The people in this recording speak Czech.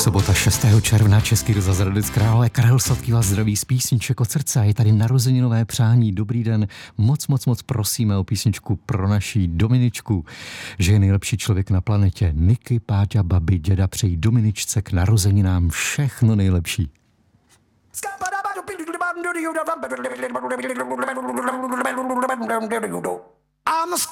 Sobota 6. června, Český rozhlas Hradec Králové. Karel Sladký vás zdraví z písniček od srdce. Je tady narozeninové přání. Dobrý den. Moc prosíme o písničku pro naší Dominičku, že je nejlepší člověk na planetě. Niky, Páťa, babi, děda přejí Dominičce k narozeninám všechno nejlepší. I'm a